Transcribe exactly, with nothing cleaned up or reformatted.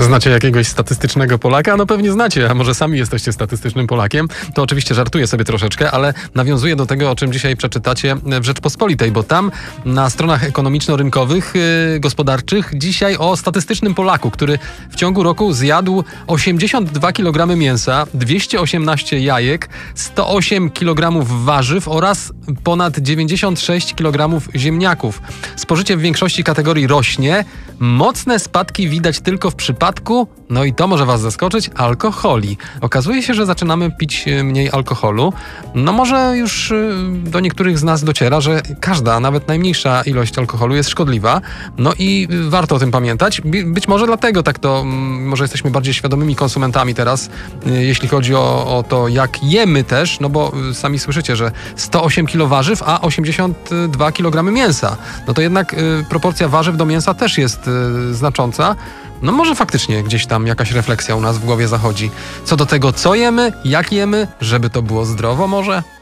Znacie jakiegoś statystycznego Polaka? No pewnie znacie, a może sami jesteście statystycznym Polakiem. To oczywiście żartuję sobie troszeczkę, ale nawiązuję do tego, o czym dzisiaj przeczytacie w Rzeczpospolitej, bo tam na stronach ekonomiczno-rynkowych, yy, gospodarczych dzisiaj o statystycznym Polaku, który w ciągu roku zjadł osiemdziesiąt dwa kilogramy mięsa, dwieście osiemnaście jajek, sto osiem kilogramów warzyw oraz ponad dziewięćdziesiąt sześć kilogramów ziemniaków. Spożycie w większości kategorii rośnie. Mocne spadki widać tylko w przypadku, no i to może was zaskoczyć, alkoholi. Okazuje się, że zaczynamy pić mniej alkoholu. No może już do niektórych z nas dociera, że każda, nawet najmniejsza ilość alkoholu jest szkodliwa. No i warto o tym pamiętać. Być może dlatego tak to, może jesteśmy bardziej świadomymi konsumentami teraz, jeśli chodzi o, o to, jak jemy też, no bo sami słyszycie, że sto osiem kilogramów warzyw, a osiemdziesiąt dwa kilogramy mięsa. No to jednak y, proporcja warzyw do mięsa też jest y, znacząca. No może faktycznie gdzieś tam jakaś refleksja u nas w głowie zachodzi. Co do tego, co jemy, jak jemy, żeby to było zdrowo może?